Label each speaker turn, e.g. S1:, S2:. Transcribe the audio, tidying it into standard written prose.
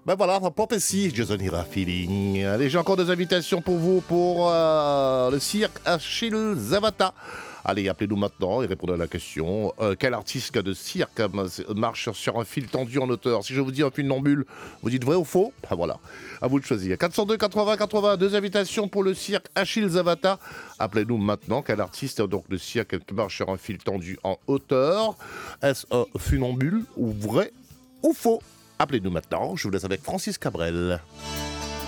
S1: Ben voilà, pop ici, Jason ira feeling. Allez, j'ai encore des invitations pour vous pour le cirque Achille Zavata. Allez, appelez-nous maintenant et répondez à la question. Quel artiste de cirque marche sur un fil tendu en hauteur? Si je vous dis un funambule, vous dites vrai ou faux? Ben voilà, à vous de choisir. 402 80 80, deux invitations pour le cirque Achille Zavata. Appelez-nous maintenant. Quel artiste donc de cirque marche sur un fil tendu en hauteur? Est-ce un funambule ou vrai ou faux? Appelez-nous maintenant, je vous laisse avec Francis Cabrel.